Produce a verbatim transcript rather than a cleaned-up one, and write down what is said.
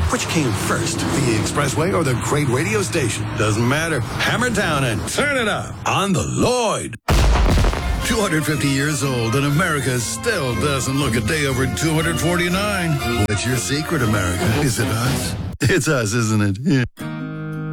Which came first, the expressway or the great radio station? Doesn't matter. Hammer down and turn it up on the Lloyd. two hundred fifty years old, and America still doesn't look a day over two hundred forty-nine. What's your secret, America? Is it us? It's us, isn't it? Yeah.